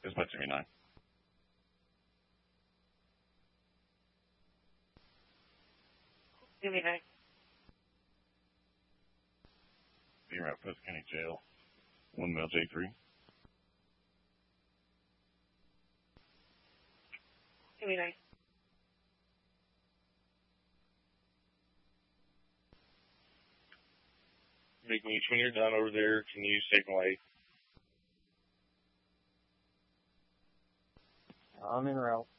Dispatch 79. Give me nine. You're at Post County Jail. 1 male J3. Give me nine. Big Meech, when you're done over there, can you take away? I'm in route.